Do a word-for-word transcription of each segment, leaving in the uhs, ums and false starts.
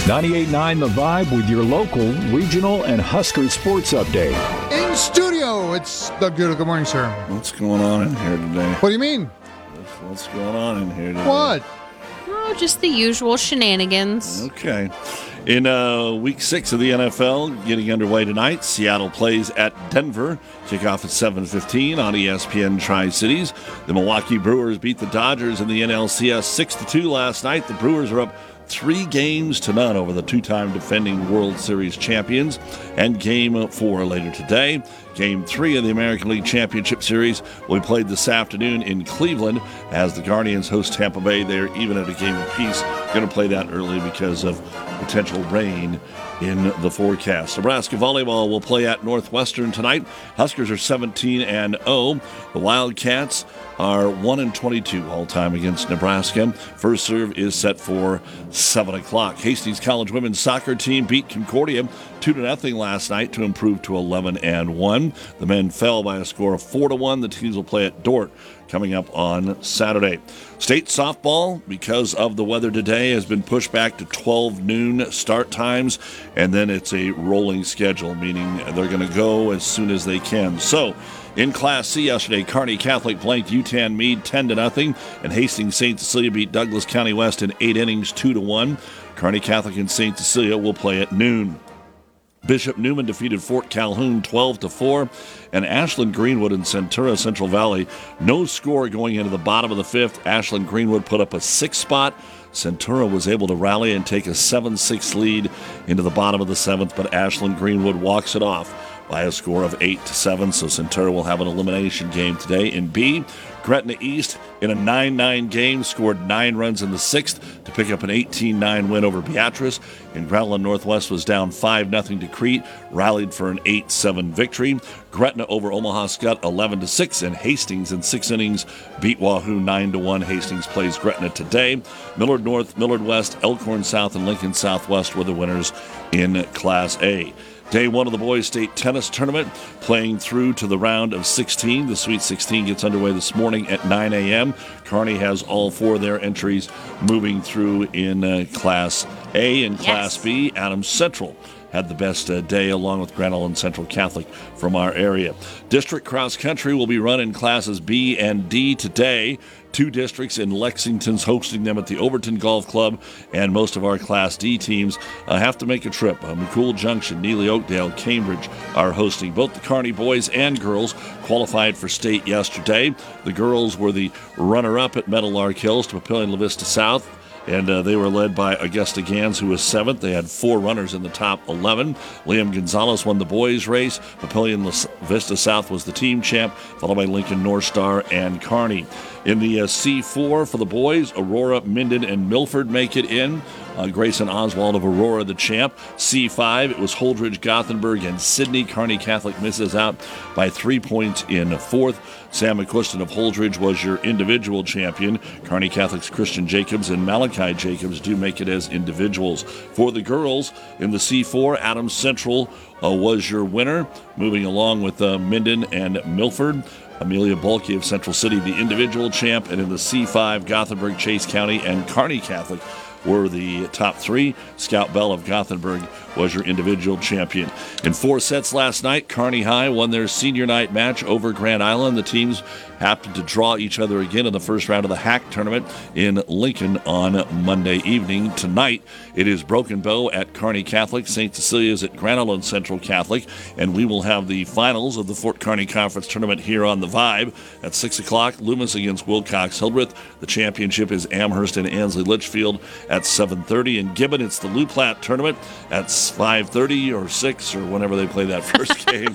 ninety-eight point nine The Vibe with your local, regional, and Husker sports update. In studio, it's Doug Duda. Good morning, sir. What's going on in here today? What do you mean? What's going on in here today? What? Oh, just the usual shenanigans. Okay. In uh, week six of the N F L, getting underway tonight, Seattle plays at Denver. Kickoff at seven fifteen on E S P N Tri-Cities. The Milwaukee Brewers beat the Dodgers in the N L C S six to two last night. The Brewers are up three games to none over the two-time defending World Series champions. And game four later today. Game three of the American League Championship Series will be played this afternoon in Cleveland as the Guardians host Tampa Bay. They're even at a game apiece. Going to play that early because of potential rain in the forecast. Nebraska volleyball will play at Northwestern tonight. Huskers are seventeen and oh. The Wildcats are one and twenty-two all-time against Nebraska. First serve is set for seven o'clock. Hastings College women's soccer team beat Concordia two to nothing last night to improve to eleven and one. The men fell by a score of four to one. The teams will play at Dordt coming up on Saturday. State softball, because of the weather today, has been pushed back to twelve noon start times, and then it's a rolling schedule, meaning they're going to go as soon as they can. So, in Class C yesterday, Kearney Catholic blanked UTAN Meade ten to nothing, and Hastings Saint Cecilia beat Douglas County West in eight innings, two to one. Kearney Catholic and Saint Cecilia will play at noon. Bishop Newman defeated Fort Calhoun twelve to four, and Ashland Greenwood and Centura Central Valley, no score going into the bottom of the fifth. Ashland Greenwood put up a six spot. Centura was able to rally and take a seven six lead into the bottom of the seventh, but Ashland Greenwood walks it off by a score of eight to seven, so Centura will have an elimination game today. In B, Gretna East, in a nine nine game, scored nine runs in the sixth to pick up an eighteen nine win over Beatrice. And Grantland Northwest was down five nothing to Crete, rallied for an eight seven victory. Gretna over Omaha Skutt eleven to six, and Hastings in six innings beat Wahoo nine to one. Hastings plays Gretna today. Millard North, Millard West, Elkhorn South, and Lincoln Southwest were the winners in Class A. Day one of the boys' state tennis tournament, playing through to the round of sixteen. The Sweet sixteen gets underway this morning at nine a.m. Kearney has all four of their entries moving through in uh, Class A. And Class Yes. B, Adams Central had the best uh, day, along with Grand Island Central Catholic from our area. District cross country will be run in classes B and D today. Two districts in Lexington's hosting them at the Overton Golf Club, and most of our Class D teams uh, have to make a trip. Uh, McCool Junction, Neely Oakdale, Cambridge are hosting. Both the Kearney boys and girls qualified for state yesterday. The girls were the runner-up at Meadowlark Hills to Papillion La Vista South, and uh, they were led by Augusta Gans, who was seventh. They had four runners in the top eleven. Liam Gonzalez won the boys' race. Papillion La Vista South was the team champ, followed by Lincoln North Star and Kearney. In the uh, C four for the boys, Aurora, Minden, and Milford make it in. Uh, Grayson Oswald of Aurora, the champ. C five, it was Holdridge, Gothenburg, and Sydney. Kearney Catholic misses out by three points in fourth. Sam McQuiston of Holdridge was your individual champion. Kearney Catholic's Christian Jacobs and Malachi Jacobs do make it as individuals. For the girls, in the C four, Adams Central uh, was your winner, moving along with uh, Minden and Milford. Amelia Bulkey of Central City, the individual champ, and in the C five, Gothenburg, Chase County, and Kearney Catholic were the top three. Scout Bell of Gothenburg was your individual champion. In four sets last night, Kearney High won their senior night match over Grand Island. The teams happened to draw each other again in the first round of the Hack tournament in Lincoln on Monday evening. Tonight, it is Broken Bow at Kearney Catholic, Saint Cecilia's at Grand Island Central Catholic, and we will have the finals of the Fort Kearney Conference Tournament here on The Vibe at six o'clock. Loomis against Wilcox Hildreth. The championship is Amherst and Ansley Litchfield at seven thirty. In Gibbon, it's the Lou Platte Tournament at five thirty or six or whenever they play that first game.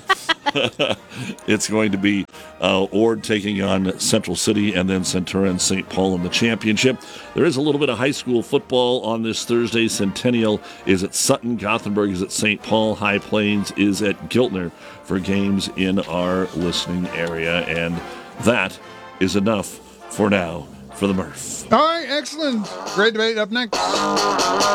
It's going to be uh, Ord taking on Central City, and then Centura and Saint Paul in the championship. There is a little bit of high school football on this Thursday. Centennial is at Sutton. Gothenburg is at Saint Paul. High Plains is at Giltner for games in our listening area. And that is enough for now for the Murph. All right, excellent. Great debate. Up next.